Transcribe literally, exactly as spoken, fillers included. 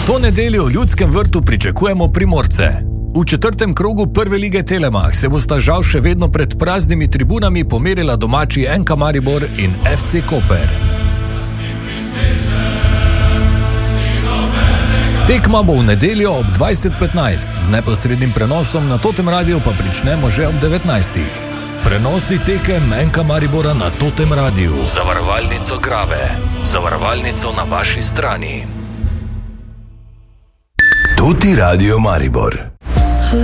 To nedeljo v Ljudskem vrtu pričakujemo Primorce. V četrtem krogu prve lige Telemach se bosta žal še vedno pred praznimi tribunami pomerila domači N K Maribor in F C Koper. Tekma bo v nedeljo ob dvajset petnajst, z neposrednim prenosom na Totem Radiu pa pričnemo že ob devetnajstih. Prenosi tekem N K Maribora na Totem Radiu. Zavarovalnico Grave. Zavarovalnico na vaši strani. Toti Radio Maribor.